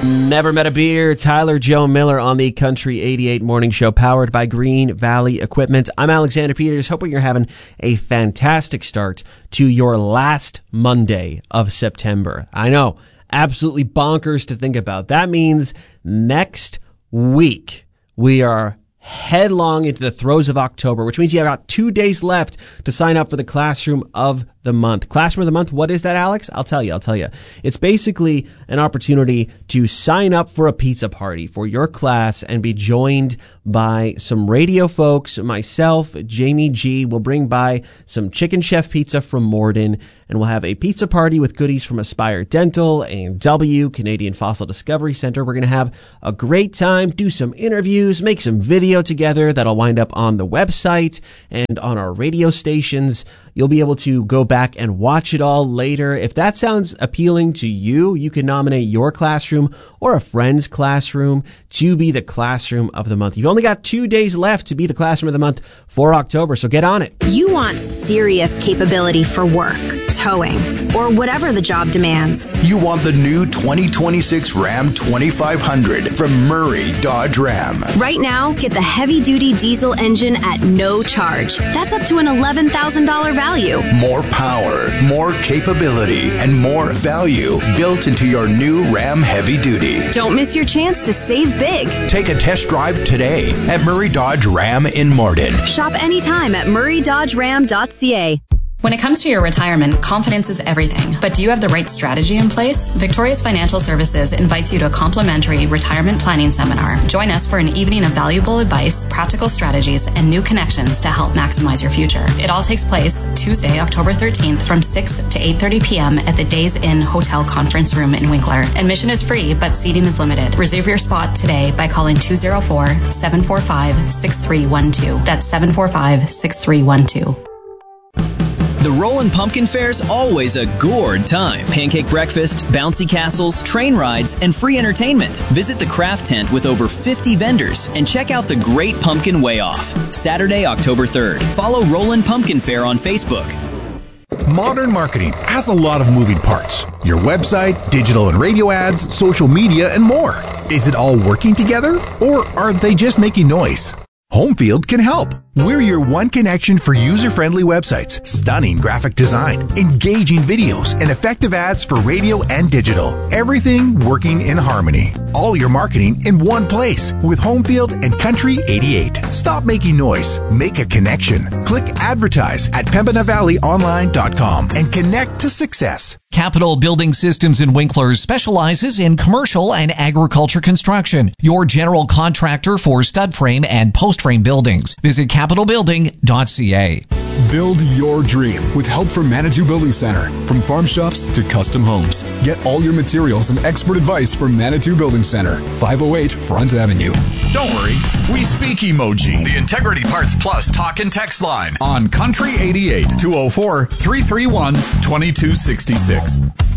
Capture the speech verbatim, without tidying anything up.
Never met a beer. Tyler Joe Miller on the Country eighty-eight Morning Show, powered by Green Valley Equipment. I'm Alexander Peters, hoping you're having a fantastic start to your last Monday of September. I know, absolutely bonkers to think about. That means next week we are headlong into the throes of October, which means you have about two days left to sign up for the Classroom of the Month. Classroom of the Month, what is that, Alex? I'll tell you, I'll tell you. It's basically an opportunity to sign up for a pizza party for your class and be joined by some radio folks. Myself, Jamie G, will bring by some Chicken Chef pizza from Morden, and we'll have a pizza party with goodies from Aspire Dental, A M W, Canadian Fossil Discovery Center. We're going to have a great time, do some interviews, make some video together that'll wind up on the website and on our radio stations. You'll be able to go back and watch it all later. If that sounds appealing to you, you can nominate your classroom or a friend's classroom to be the Classroom of the Month. You've only got two days left to be the Classroom of the Month for October, so get on it. You want serious capability for work, towing, or whatever the job demands. You want the new twenty twenty-six Ram twenty-five hundred from Murray Dodge Ram. Right now, get the heavy-duty diesel engine at no charge. That's up to an eleven thousand dollars value. More power, more capability, and more value built into your new Ram Heavy Duty. Don't miss your chance to save big. Take a test drive today at Murray Dodge Ram in Morden. Shop anytime at murray dodge ram dot c a. When it comes to your retirement, confidence is everything. But do you have the right strategy in place? Victorious Financial Services invites you to a complimentary retirement planning seminar. Join us for an evening of valuable advice, practical strategies, and new connections to help maximize your future. It all takes place Tuesday, October thirteenth from six to eight thirty p.m. at the Days Inn Hotel Conference Room in Winkler. Admission is free, but seating is limited. Reserve your spot today by calling two oh four, seven four five, six three one two. That's seven four five, six three one two. The Rollin' Pumpkin Fair's always a gourd time. Pancake breakfast, bouncy castles, train rides, and free entertainment. Visit the craft tent with over fifty vendors and check out the Great Pumpkin Way Off. Saturday, October third. Follow Rollin' Pumpkin Fair on Facebook. Modern marketing has a lot of moving parts. Your website, digital and radio ads, social media, and more. Is it all working together, or are they just making noise? Homefield can help. We're your one connection for user-friendly websites, stunning graphic design, engaging videos, and effective ads for radio and digital. Everything working in harmony. All your marketing in one place with Homefield and Country eighty-eight. Stop making noise. Make a connection. Click advertise at pembina valley online dot com and connect to success. Capital Building Systems in Winkler specializes in commercial and agriculture construction. Your general contractor for stud frame and post frame buildings. Visit capital building dot c a. Build your dream with help from Manitou Building Center. From farm shops to custom homes. Get all your materials and expert advice from Manitou Building Center, five oh eight Front Avenue. Don't worry, we speak emoji. The Integrity Parts Plus talk and text line on Country eighty-eight, two oh four, three three one, two two six six.